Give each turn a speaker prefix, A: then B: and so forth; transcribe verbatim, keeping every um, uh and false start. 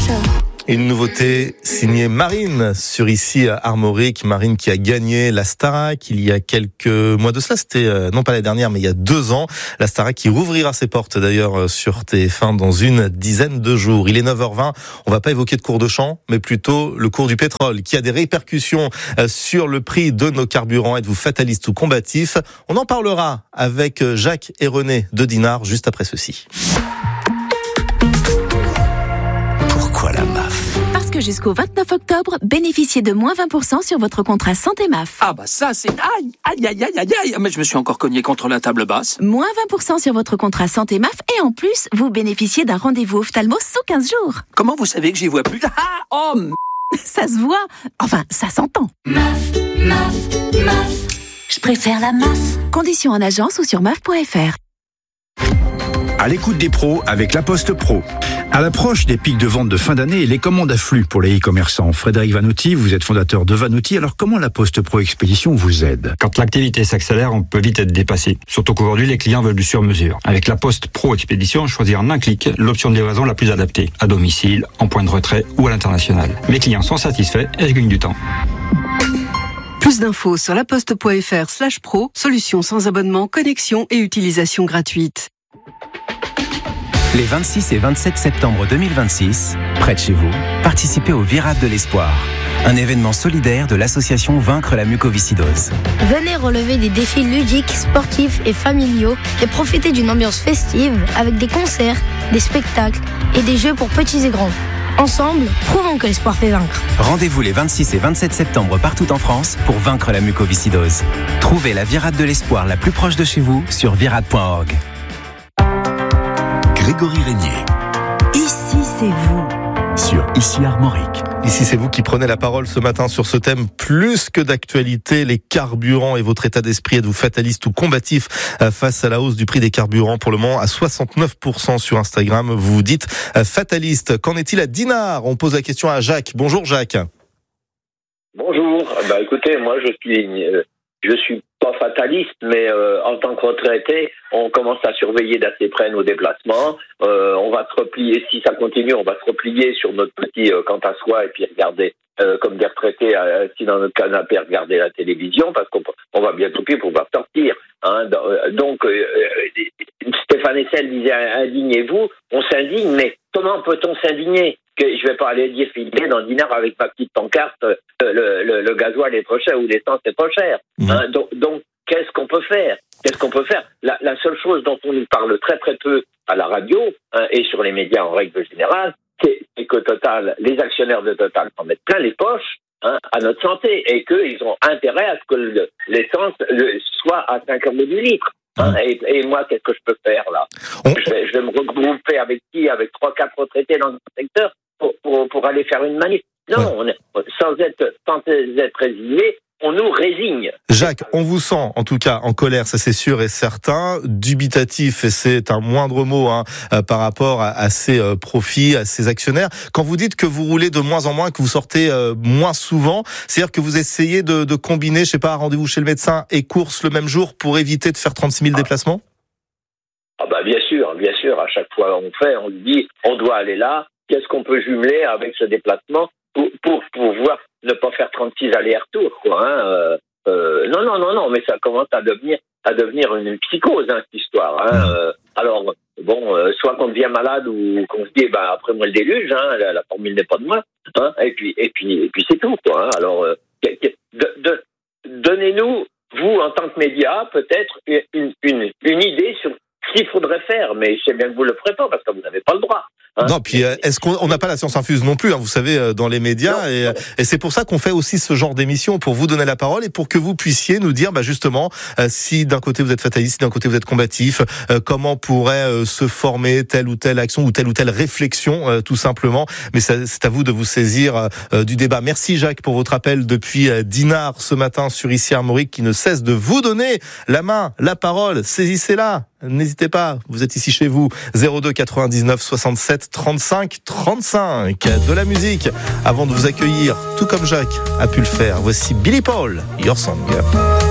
A: Une nouveauté signée Marine sur ici à Armorique. Marine qui a gagné la Starac il y a quelques mois de cela. C'était euh, non pas la dernière, mais il y a deux ans. La Starac qui rouvrira ses portes d'ailleurs sur T F un dans une dizaine de jours. Il est neuf heures vingt. On va pas évoquer de cours de chant, mais plutôt le cours du pétrole qui a des répercussions sur le prix de nos carburants. Êtes-vous fataliste ou combatif? On en parlera avec Jacques et René de Dinard juste après ceci.
B: Pourquoi la M A F?
C: Parce que jusqu'au vingt-neuf octobre, bénéficiez de moins vingt pour cent sur votre contrat santé M A F.
D: Ah bah ça c'est... Aïe, aïe, aïe, aïe, aïe, aïe. Mais je me suis encore cogné contre la table basse.
C: Moins vingt pour cent sur votre contrat santé M A F et en plus, vous bénéficiez d'un rendez-vous ophtalmo sous quinze jours.
D: Comment vous savez que j'y vois plus? Ah, oh m...
C: Ça se voit. Enfin, ça s'entend.
E: M A F, M A F, M A F. Je préfère la M A F.
C: Conditions en agence ou sur M A F point F R.
B: À l'écoute des pros avec La Poste Pro. À l'approche des pics de vente de fin d'année, les commandes affluent pour les e-commerçants. Frédéric Vanotti, vous êtes fondateur de Vanotti. Alors comment La Poste Pro Expédition vous aide?
F: Quand l'activité s'accélère, on peut vite être dépassé. Surtout qu'aujourd'hui, les clients veulent du sur-mesure. Avec La Poste Pro Expédition, choisir en un clic l'option de livraison la plus adaptée. À domicile, en point de retrait ou à l'international. Mes clients sont satisfaits et je gagne du temps.
G: Plus d'infos sur laposte.fr slash pro, solution sans abonnement, connexion et utilisation gratuite.
H: Les vingt-six et vingt-sept septembre deux mille vingt-six, près de chez vous, participez au Virade de l'Espoir, un événement solidaire de l'association Vaincre la mucoviscidose.
I: Venez relever des défis ludiques, sportifs et familiaux et profitez d'une ambiance festive avec des concerts, des spectacles et des jeux pour petits et grands. Ensemble, prouvons que l'espoir fait vaincre.
H: Rendez-vous les vingt-six et vingt-sept septembre partout en France pour vaincre la mucoviscidose. Trouvez la Virade de l'Espoir la plus proche de chez vous sur virade point org.
B: Grégory Régnier.
C: Ici, c'est vous.
B: Sur Ici Armorique.
A: Ici, c'est vous qui prenez la parole ce matin sur ce thème plus que d'actualité, les carburants et votre état d'esprit. Êtes-vous fataliste ou combatif face à la hausse du prix des carburants? Pour le moment, à soixante-neuf pour cent sur Instagram, vous vous dites fataliste. Qu'en est-il à Dinard? On pose la question à Jacques. Bonjour Jacques.
J: Bonjour. Bah écoutez, moi je suis, euh, je suis pas fataliste, mais euh, en tant que retraité, on commence à surveiller d'assez près nos déplacements. Euh, on va se replier, si ça continue, on va se replier sur notre petit euh, quant à soi et puis regarder, euh, comme des retraités, euh, assis dans notre canapé, regarder la télévision, parce qu'on on va bientôt plus pouvoir sortir. Hein. Donc, euh, Stéphane Hessel disait, indignez-vous, on s'indigne, mais comment peut-on s'indigner? Que je vais pas aller dire filmer dans Dinard avec ma petite pancarte, euh, le, le, le gasoil est trop cher ou l'essence est trop cher. Mmh. Hein, donc, donc, qu'est-ce qu'on peut faire? Qu'est-ce qu'on peut faire? La, la seule chose dont on nous parle très très peu à la radio hein, et sur les médias en règle générale, c'est, c'est que Total, les actionnaires de Total s'en mettent plein les poches hein, à notre santé et qu'ils ont intérêt à ce que le, l'essence le, soit à cinq euros du litre. Hein, et, et moi, qu'est-ce que je peux faire là? On... je, vais, je vais me regrouper avec qui? Avec trois, quatre retraités dans le secteur pour, pour, pour aller faire une manif. Non, ouais. on est, sans être, sans être résigné, on nous résigne.
A: Jacques, on vous sent en tout cas en colère, ça c'est sûr et certain, dubitatif, et c'est un moindre mot hein, euh, par rapport à, à ces euh, profits, à ces actionnaires. Quand vous dites que vous roulez de moins en moins, que vous sortez euh, moins souvent, c'est-à-dire que vous essayez de, de combiner, je sais pas, rendez-vous chez le médecin et course le même jour pour éviter de faire trente-six mille ah. déplacements?
J: Ah bah bien sûr, bien sûr, à chaque fois on fait, on se dit, on doit aller là, qu'est-ce qu'on peut jumeler avec ce déplacement pour, pour pouvoir ne pas faire trente-six allers-retours, quoi. Hein. Euh, euh, non, non, non, non, mais ça commence à devenir à devenir une psychose, hein, cette histoire. Hein. Euh, alors, bon, euh, soit qu'on devient malade ou qu'on se dit, bah après moi le déluge, hein, la, la formule n'est pas de moi, hein, et puis et puis et puis c'est tout, quoi. Hein. Alors, euh, de, de, donnez-nous, vous en tant que média, peut-être une une une idée sur ce qu'il faudrait faire, mais je sais bien que vous le ferez pas parce que vous n'avez pas le droit. Hein.
A: Non, puis euh, est-ce qu'on n'a pas la science infuse non plus, hein, vous savez, dans les médias, non, et, non. et c'est pour ça qu'on fait aussi ce genre d'émission, pour vous donner la parole et pour que vous puissiez nous dire, bah justement, euh, si d'un côté vous êtes fataliste, si d'un côté vous êtes combatif, euh, comment pourrait euh, se former telle ou telle action ou telle ou telle réflexion, euh, tout simplement. Mais ça, c'est à vous de vous saisir euh, du débat. Merci Jacques pour votre appel depuis euh, Dinard ce matin sur Ici Armorique, qui ne cesse de vous donner la main, la parole. Saisissez-la. N'hésitez pas, vous êtes ici chez vous. zéro deux quatre-vingt-dix-neuf soixante-sept trente-cinq trente-cinq. De la musique avant de vous accueillir, tout comme Jacques a pu le faire. Voici Billy Paul, Your Song.